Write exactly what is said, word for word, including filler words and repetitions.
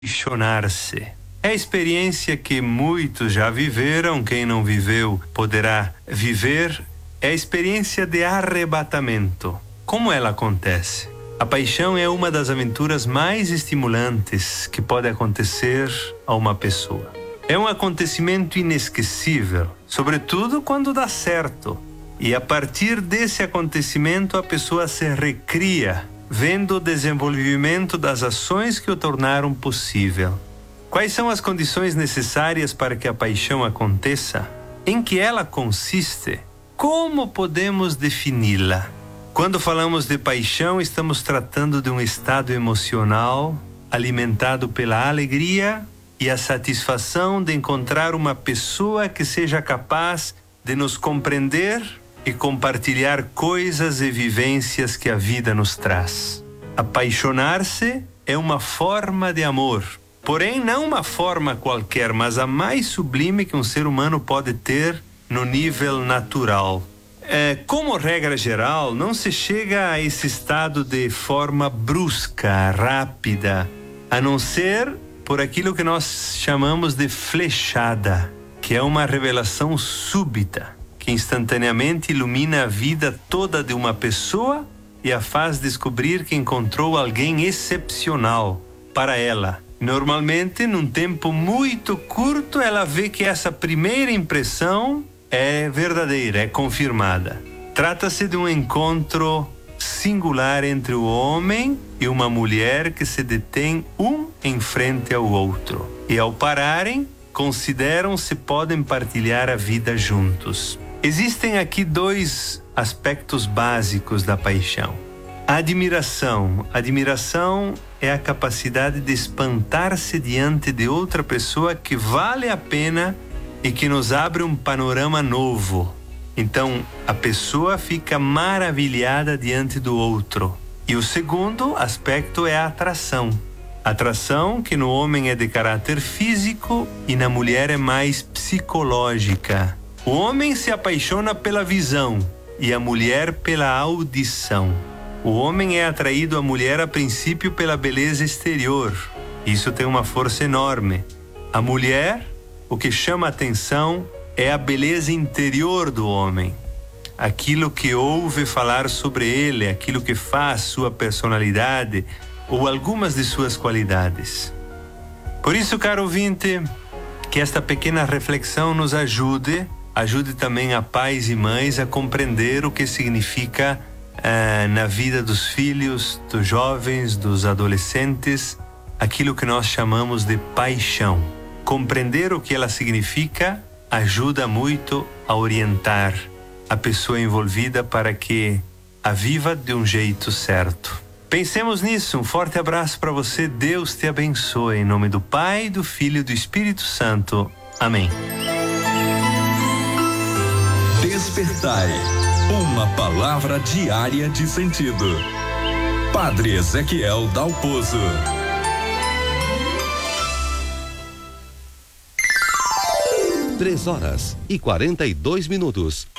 apaixonar-se. É a experiência que muitos já viveram, quem não viveu poderá viver. É a experiência de arrebatamento. Como ela acontece? A paixão é uma das aventuras mais estimulantes que pode acontecer a uma pessoa. É um acontecimento inesquecível, sobretudo quando dá certo. E a partir desse acontecimento a pessoa se recria, vendo o desenvolvimento das ações que o tornaram possível. Quais são as condições necessárias para que a paixão aconteça? Em que ela consiste? Como podemos defini-la? Quando falamos de paixão, estamos tratando de um estado emocional alimentado pela alegria e a satisfação de encontrar uma pessoa que seja capaz de nos compreender e compartilhar coisas e vivências que a vida nos traz. Apaixonar-se é uma forma de amor, porém não uma forma qualquer, mas a mais sublime que um ser humano pode ter no nível natural. É, como regra geral, não se chega a esse estado de forma brusca, rápida, a não ser por aquilo que nós chamamos de flechada, que é uma revelação súbita, que instantaneamente ilumina a vida toda de uma pessoa e a faz descobrir que encontrou alguém excepcional para ela. Normalmente, num tempo muito curto, ela vê que essa primeira impressão é verdadeira, é confirmada. Trata-se de um encontro singular entre o homem e uma mulher que se detém um em frente ao outro. E ao pararem, consideram se podem partilhar a vida juntos. Existem aqui dois aspectos básicos da paixão. A admiração. Admiração é a capacidade de espantar-se diante de outra pessoa que vale a pena e que nos abre um panorama novo. Então, a pessoa fica maravilhada diante do outro. E o segundo aspecto é a atração. Atração que no homem é de caráter físico e na mulher é mais psicológica. O homem se apaixona pela visão e a mulher pela audição. O homem é atraído à mulher a princípio pela beleza exterior. Isso tem uma força enorme. A mulher, o que chama a atenção é a beleza interior do homem. Aquilo que ouve falar sobre ele, aquilo que faz sua personalidade ou algumas de suas qualidades. Por isso, caro ouvinte, que esta pequena reflexão nos ajude, ajude também a pais e mães a compreender o que significa eh, na vida dos filhos, dos jovens, dos adolescentes, aquilo que nós chamamos de paixão. Compreender o que ela significa ajuda muito a orientar a pessoa envolvida para que a viva de um jeito certo. Pensemos nisso. Um forte abraço para você. Deus te abençoe. Em nome do Pai, do Filho e do Espírito Santo. Amém. Despertai. Uma palavra diária de sentido. Padre Ezequiel Dalpozo. Três horas e quarenta e dois minutos.